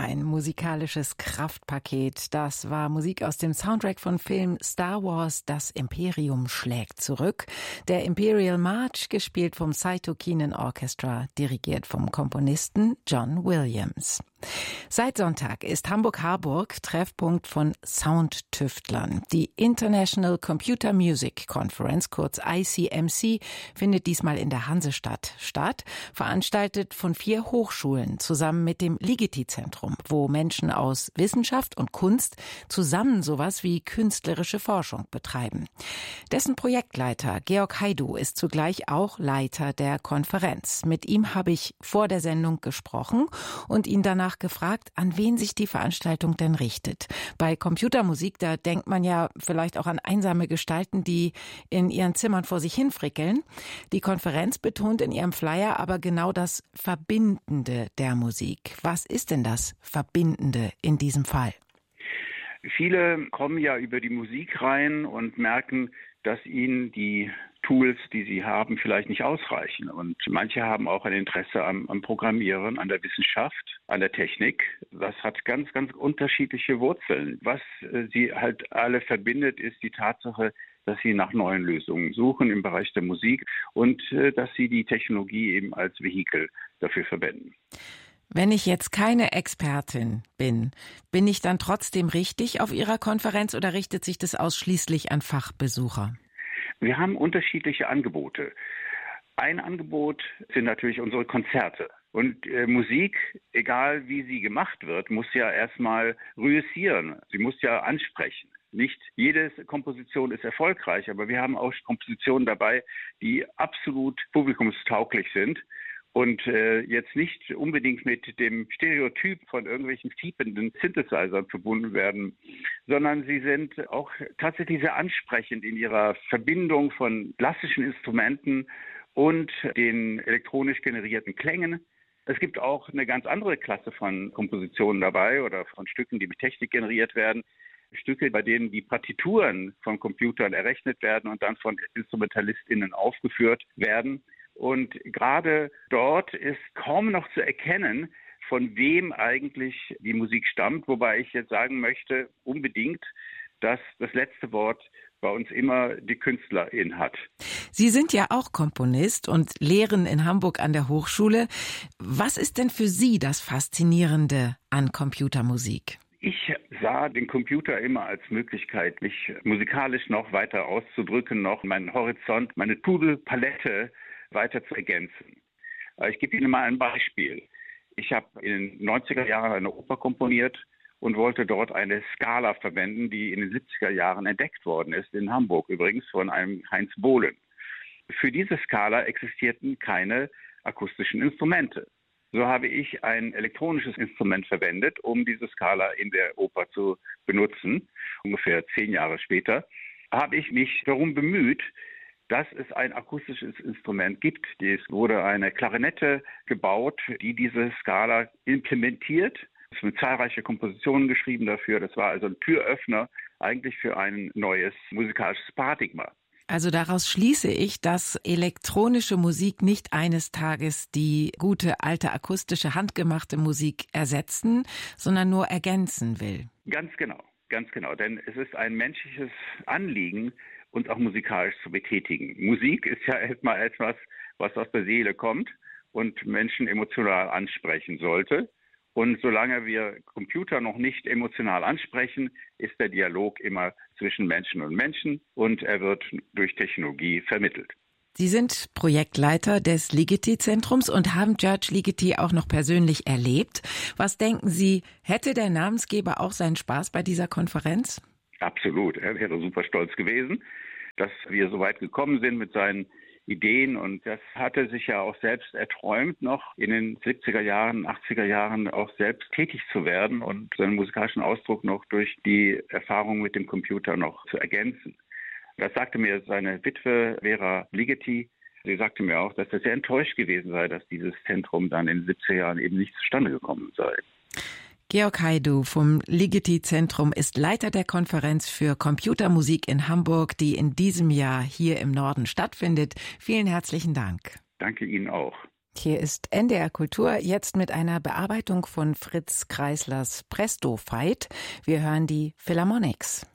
Ein musikalisches Kraftpaket. Das war Musik aus dem Soundtrack von Film Star Wars, Das Imperium schlägt zurück. Der Imperial March, gespielt vom Saito Kinen Orchestra, dirigiert vom Komponisten John Williams. Seit Sonntag ist Hamburg-Harburg Treffpunkt von Soundtüftlern. Die International Computer Music Conference, kurz ICMC, findet diesmal in der Hansestadt statt, veranstaltet von 4 Hochschulen zusammen mit dem Ligeti-Zentrum, wo Menschen aus Wissenschaft und Kunst zusammen sowas wie künstlerische Forschung betreiben. Dessen Projektleiter Georg Haidu ist zugleich auch Leiter der Konferenz. Mit ihm habe ich vor der Sendung gesprochen und ihn danach gefragt, an wen sich die Veranstaltung denn richtet. Bei Computermusik, da denkt man ja vielleicht auch an einsame Gestalten, die in ihren Zimmern vor sich hinfrickeln. Die Konferenz betont in ihrem Flyer aber genau das Verbindende der Musik. Was ist denn das Verbindende in diesem Fall? Viele kommen ja über die Musik rein und merken, dass ihnen die Tools, die sie haben, vielleicht nicht ausreichen. Und manche haben auch ein Interesse am Programmieren, an der Wissenschaft, an der Technik. Das hat ganz, ganz unterschiedliche Wurzeln. Was sie halt alle verbindet, ist die Tatsache, dass sie nach neuen Lösungen suchen im Bereich der Musik und dass sie die Technologie eben als Vehikel dafür verwenden. Wenn ich jetzt keine Expertin bin ich dann trotzdem richtig auf Ihrer Konferenz oder richtet sich das ausschließlich an Fachbesucher? Wir haben unterschiedliche Angebote. Ein Angebot sind natürlich unsere Konzerte. Und Musik, egal wie sie gemacht wird, muss ja erstmal reüssieren. Sie muss ja ansprechen. Nicht jede Komposition ist erfolgreich, aber wir haben auch Kompositionen dabei, die absolut publikumstauglich sind. Und jetzt nicht unbedingt mit dem Stereotyp von irgendwelchen piependen Synthesizern verbunden werden, sondern sie sind auch tatsächlich sehr ansprechend in ihrer Verbindung von klassischen Instrumenten und den elektronisch generierten Klängen. Es gibt auch eine ganz andere Klasse von Kompositionen dabei oder von Stücken, die mit Technik generiert werden. Stücke, bei denen die Partituren von Computern errechnet werden und dann von InstrumentalistInnen aufgeführt werden. Und gerade dort ist kaum noch zu erkennen, von wem eigentlich die Musik stammt, wobei ich jetzt sagen möchte, unbedingt, dass das letzte Wort bei uns immer die Künstlerin hat. Sie sind ja auch Komponist und lehren in Hamburg an der Hochschule. Was ist denn für Sie das Faszinierende an Computermusik? Ich sah den Computer immer als Möglichkeit, mich musikalisch noch weiter auszudrücken, noch meinen Horizont, meine Pudelpalette weiter zu ergänzen. Ich gebe Ihnen mal ein Beispiel. Ich habe in den 90er Jahren eine Oper komponiert und wollte dort eine Skala verwenden, die in den 70er Jahren entdeckt worden ist, in Hamburg übrigens von einem Heinz Bohlen. Für diese Skala existierten keine akustischen Instrumente. So habe ich ein elektronisches Instrument verwendet, um diese Skala in der Oper zu benutzen. Ungefähr 10 Jahre später habe ich mich darum bemüht, dass es ein akustisches Instrument gibt. Es wurde eine Klarinette gebaut, die diese Skala implementiert. Es sind zahlreiche Kompositionen geschrieben dafür. Das war also ein Türöffner eigentlich für ein neues musikalisches Paradigma. Also daraus schließe ich, dass elektronische Musik nicht eines Tages die gute alte akustische handgemachte Musik ersetzen, sondern nur ergänzen will. Ganz genau. Denn es ist ein menschliches Anliegen, uns auch musikalisch zu betätigen. Musik ist ja erstmal etwas, was aus der Seele kommt und Menschen emotional ansprechen sollte. Und solange wir Computer noch nicht emotional ansprechen, ist der Dialog immer zwischen Menschen und Menschen und er wird durch Technologie vermittelt. Sie sind Projektleiter des Ligeti-Zentrums und haben George Ligeti auch noch persönlich erlebt. Was denken Sie, hätte der Namensgeber auch seinen Spaß bei dieser Konferenz? Absolut. Er wäre super stolz gewesen, dass wir so weit gekommen sind mit seinen Ideen. Und das hatte sich ja auch selbst erträumt, noch in den 70er Jahren, 80er Jahren auch selbst tätig zu werden und seinen musikalischen Ausdruck noch durch die Erfahrung mit dem Computer noch zu ergänzen. Das sagte mir seine Witwe Vera Ligeti. Sie sagte mir auch, dass er sehr enttäuscht gewesen sei, dass dieses Zentrum dann in den 70er Jahren eben nicht zustande gekommen sei. Georg Haidu vom Ligeti-Zentrum ist Leiter der Konferenz für Computermusik in Hamburg, die in diesem Jahr hier im Norden stattfindet. Vielen herzlichen Dank. Danke Ihnen auch. Hier ist NDR Kultur, jetzt mit einer Bearbeitung von Fritz Kreislers Presto Fight. Wir hören die Philharmonics.